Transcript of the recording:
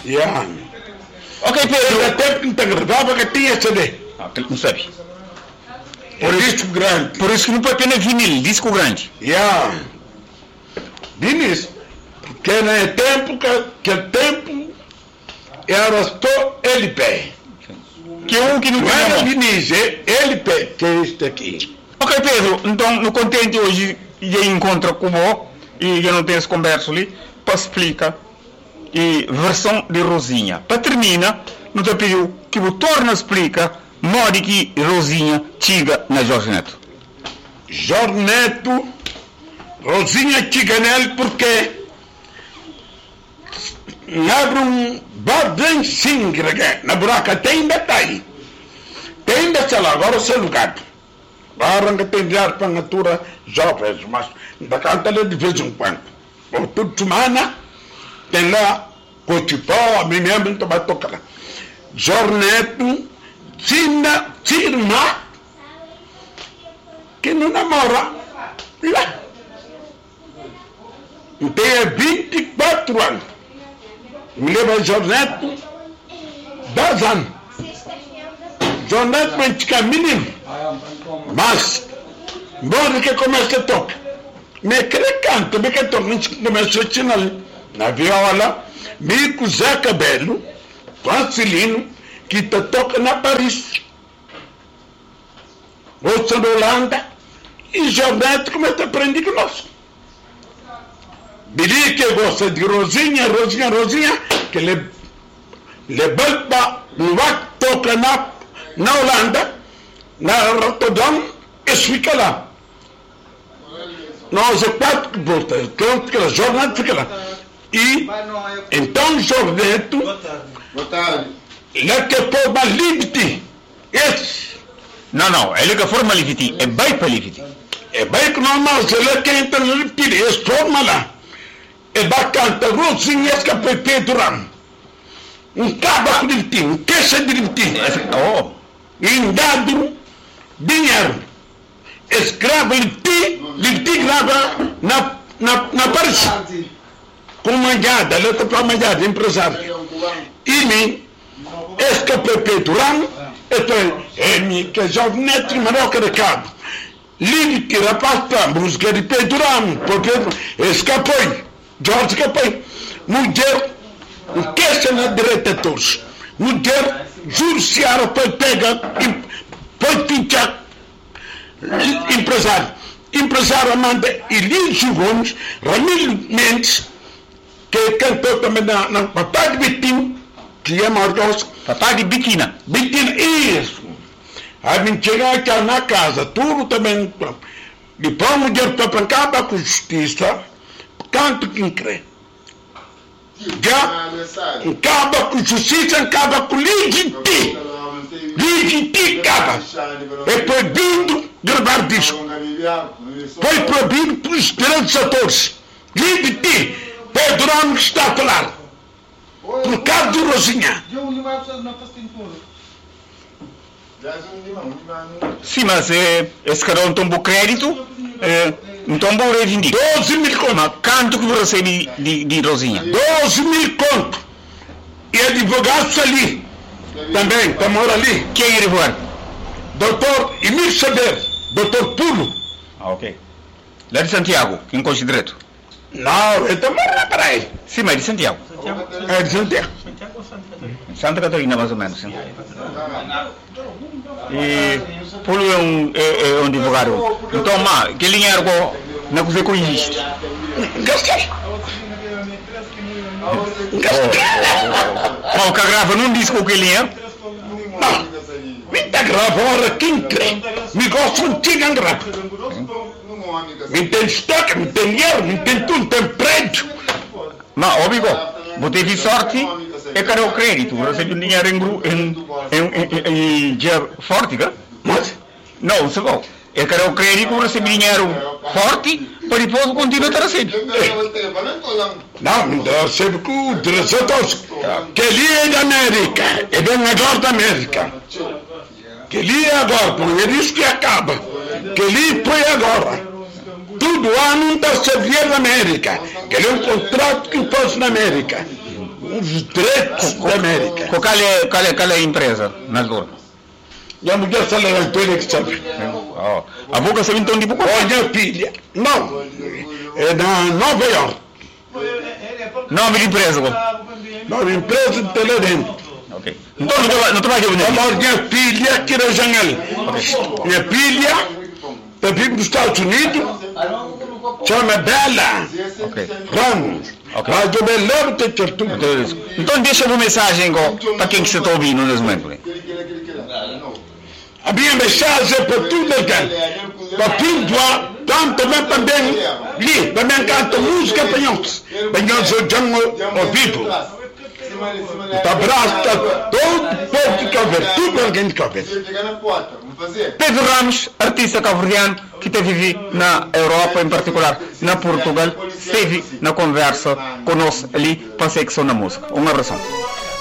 Yeah. Ok, Era Pedro. tempo que não gravava que tinha CD. Não sabe. Por isso grande. Por isso que não pode ter vinil, disco grande. Yeah. Vinis. Porque no tempo que tempo era só LP. Que um que não Não era tem. Vinis, é LP, que é este aqui. Ok, Pedro, então no contente hoje eu encontro com você e eu não tenho essa conversa ali para explicar e versão de Rosinha. Para terminar, não te pediu que você torne a explicar modo que Rosinha chega na Jorge Neto. Jorge Neto, Rosinha Chiganel, porque abre bem singra, na buraca tem detalhe. Tem detalhe, agora seu lugar. Agora que tem de ar para a natura jovens, mas da canta de vez em quando. Por toda semana, tem lá, Cotipó, a mim mesmo, então vai tocar lá. Jorge Neto, Tirma, que não namora lá. Tem 24 anos. Me leva Jorge Neto 10 anos. Jorge Neto vai ficar menino. Mas, bom que começa a tocar. Me quer canto, me quer tocar. Começou a ensinar na viola. Me com Zé Cabelo, Francilino, que toca na Paris. Ouça na Holanda. E Jorge Neto começa a aprender conosco. Billy que gosta de Rosinha, que le balba, não vai tocar na Holanda, na Rotterdam, e fica lá. Nós é 4 voltas, que a Jorge Neto fica lá. E, então, Jorge Neto, ele quer pôr uma Liberty. Esse. Não, ele que forma Liberty, é bem para Liberty. É bem que normal, se ele quer entrar no Liberty, é forma lá. É bacana, Rosinha, esse que é Pedro Ram. Caba com Liberty, queixa de Liberty. Oh. Dado dinheiro. Escravo Liberty grava na Paris. Com manjada, ele está para manjada, empresário. E mim, esse que é Pedro Ram, que é Jorge Neto, Maroca de Cabo. Liberty, rapaz, para música de Pedro Ram, porque escapou. Jorge escapou. Mulher, o que é na direita todos? Mulher, judiciário para pegar e pode pinchar empresário. Empresário manda Elísio Gomes, Ramiro Mendes, que cantou também na Papai de Bitinho, que é Marcos. Papai de Bitina. Bitina, isso. Aí vem chegar aqui na casa, tudo também. E para a mulher para acabar com a justiça, canto quem crê. Já acaba com justiça, acaba com legítimo. Legítimo acaba. É proibido gravar disco. Foi proibido para os grandes atores. Legítimo. Pedro Ramos está a falar. Por causa de Rosinha. Sim, mas esse cara não tomou crédito, não tomou reivindico. 12 mil conto. Mas quanto que você recebe de Rosinha? 12 mil conto. E advogado ali. Também, está mora ali. Quem é advogado? Doutor Emílio Saber. Doutor Pulo. Ah, ok. Lá de Santiago, quem conhece direito? Não, ele está morando para aí. Sim, mas de Santiago. É de Santiago. Santa Catarina, mais ou menos. Sim. E Pulo é um advogado. Então, mas, que linha era na coisa que existe? Gastei. Qual que grava não diz qual que linha? Não. Me está gravando quem crê. Me gosta de tinha grava. Me tem estoque, me tem dinheiro, me tem tudo, tem prédio. Mas, amigo, você teve sorte e cadê o crédito? Você recebe dinheiro em dia forte, cara? Mas, não, você não. E cadê o crédito? Recebe dinheiro forte para depois continuar a receber. não, me recebe com o diretor que ele é da América. É bem agora da América. Que ele é agora, por isso que acaba. Que ele foi agora. Tudo ano está servindo na América. Que ele é um contrato que fosse na América. os direitos da América. Qual é a empresa na altura? Já me deu salário inteiro que sabe. A boca se então de boca. Olha, filha. Não. É na Nova York. Nome de empresa. Nova empresa de Teledentro. Ok. Então não estou mais ouvindo. Agora minha filha aqui na janela. Minha filha vive nos Estados Unidos. Chama Bela. Ok. Ramos. Mas eu me lembro de ter tudo. Então deixa uma mensagem para quem que você está ouvindo nesse momento. A minha mensagem é para tudo aquilo. Para tudo, tanto também li, também canto música para nós. Para nós o vivo. Abraço a todo o povo que quer ver, tudo alguém que quer ver. Pedro Ramos, artista cabo-verdiano que vive na Europa, em particular na Portugal, esteve na conversa conosco ali para a secção da música. Um abraço.